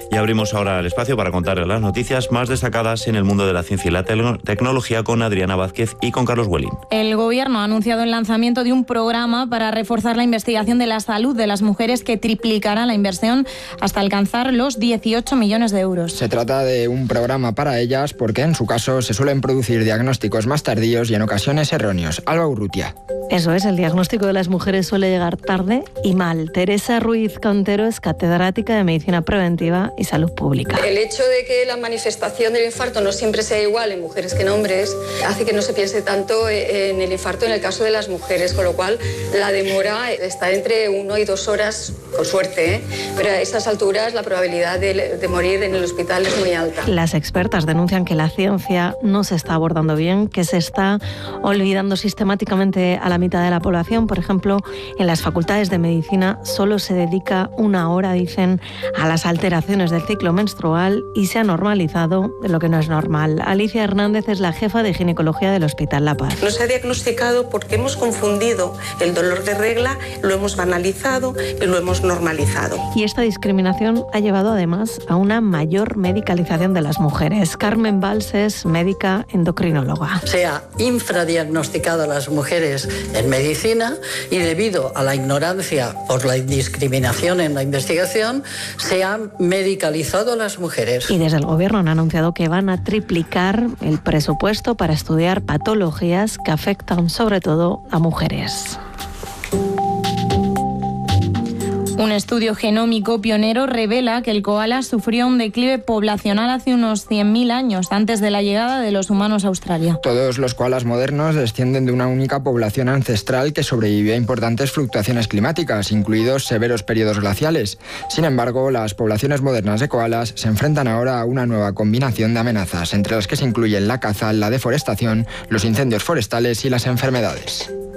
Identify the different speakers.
Speaker 1: Y abrimos ahora el espacio para contarles las noticias más destacadas en el mundo de la ciencia y la tecnología con Adriana Vázquez y con Carlos Welling.
Speaker 2: El Gobierno ha anunciado el lanzamiento de un programa para reforzar la investigación de la salud de las mujeres que triplicará la inversión hasta alcanzar los 18 millones de euros.
Speaker 3: Se trata de un programa para ellas porque en su caso se suelen producir diagnósticos más tardíos y en ocasiones erróneos. Alba Urrutia.
Speaker 4: Eso es, el diagnóstico de las mujeres suele llegar tarde y mal. Teresa Ruiz Cantero es catedrática de Medicina Preventiva y Salud Pública.
Speaker 5: El hecho de que la manifestación del infarto no siempre sea igual en mujeres que en hombres hace que no se piense tanto en el infarto en el caso de las mujeres, con lo cual la demora está entre 1 y 2 horas, con suerte, pero a esas alturas la probabilidad de morir en el hospital es muy alta.
Speaker 4: Las expertas denuncian que la ciencia no se está abordando bien, que se está olvidando sistemáticamente a la mitad de la población. Por ejemplo, en las facultades de medicina solo se dedica 1 hora, dicen, a las alteraciones del ciclo menstrual y se ha normalizado lo que no es normal. Alicia Hernández es la jefa de ginecología del Hospital La Paz.
Speaker 6: No se ha diagnosticado porque hemos confundido el dolor de regla, lo hemos banalizado y lo hemos normalizado.
Speaker 4: Y esta discriminación ha llevado además a una mayor medicalización de las mujeres. Carmen Valls es médica endocrinóloga.
Speaker 7: Se ha infradiagnosticado a las mujeres en medicina y debido a la ignorancia por la indiscriminación en la investigación se han medicalizado a las mujeres.
Speaker 4: Y desde el Gobierno han anunciado que van a triplicar el presupuesto para estudiar patologías que afectan sobre todo a mujeres.
Speaker 2: Un estudio genómico pionero revela que el koala sufrió un declive poblacional hace unos 100.000 años, antes de la llegada de los humanos a Australia.
Speaker 3: Todos los koalas modernos descienden de una única población ancestral que sobrevivió a importantes fluctuaciones climáticas, incluidos severos periodos glaciales. Sin embargo, las poblaciones modernas de koalas se enfrentan ahora a una nueva combinación de amenazas, entre las que se incluyen la caza, la deforestación, los incendios forestales y las enfermedades.